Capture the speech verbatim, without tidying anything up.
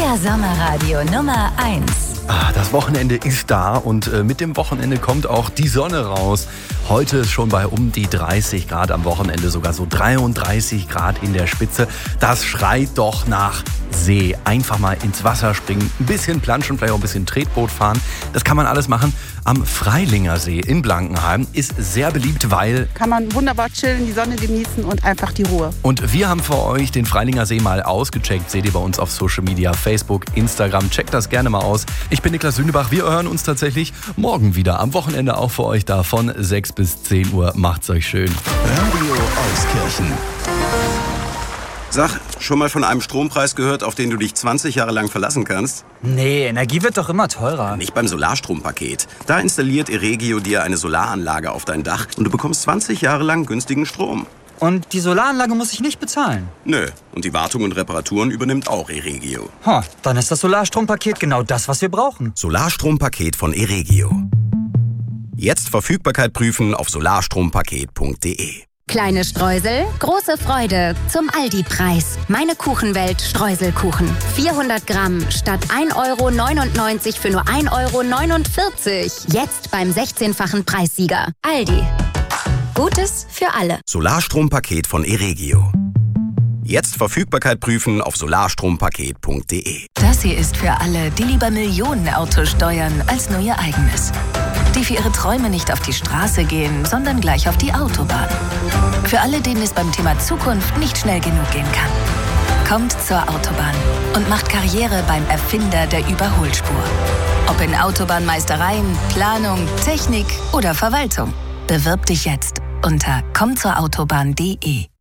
Euer Sommerradio Nummer eins. Ah, das Wochenende ist da und äh, mit dem Wochenende kommt auch die Sonne raus. Heute ist schon bei um die dreißig Grad, am Wochenende sogar so dreiunddreißig Grad in der Spitze. Das schreit doch nach See. Einfach mal ins Wasser springen, ein bisschen planschen, vielleicht auch ein bisschen Tretboot fahren. Das kann man alles machen am Freilinger See in Blankenheim. Ist sehr beliebt, weil... Kann man wunderbar chillen, die Sonne genießen und einfach die Ruhe. Und wir haben für euch den Freilinger See mal ausgecheckt. Seht ihr bei uns auf Social Media, Facebook, Instagram. Checkt das gerne mal aus. Ich bin Niklas Sündebach. Wir hören uns tatsächlich morgen wieder. Am Wochenende auch für euch da von sechs bis zehn Uhr. Macht's euch schön. Radio Euskirchen. Sag, schon mal von einem Strompreis gehört, auf den du dich zwanzig Jahre lang verlassen kannst? Nee, Energie wird doch immer teurer. Nicht beim Solarstrompaket. Da installiert Eregio dir eine Solaranlage auf dein Dach und du bekommst zwanzig Jahre lang günstigen Strom. Und die Solaranlage muss ich nicht bezahlen? Nö, und die Wartung und Reparaturen übernimmt auch Eregio. Ha, dann ist das Solarstrompaket genau das, was wir brauchen. Solarstrompaket von Eregio. Jetzt Verfügbarkeit prüfen auf solarstrompaket punkt de. Kleine Streusel, große Freude zum Aldi-Preis. Meine Kuchenwelt Streuselkuchen. vierhundert Gramm statt ein Euro neunundneunzig für nur ein Euro neunundvierzig. Jetzt beim sechzehnfachen Preissieger. Aldi. Gutes für alle. Solarstrompaket von Eregio. Jetzt Verfügbarkeit prüfen auf solarstrompaket punkt de. Das hier ist für alle, die lieber Millionenautos steuern als nur ihr eigenes. Die für ihre Träume nicht auf die Straße gehen, sondern gleich auf die Autobahn. Für alle, denen es beim Thema Zukunft nicht schnell genug gehen kann. Kommt zur Autobahn und macht Karriere beim Erfinder der Überholspur. Ob in Autobahnmeistereien, Planung, Technik oder Verwaltung. Bewirb dich jetzt unter komm zur autobahn punkt de.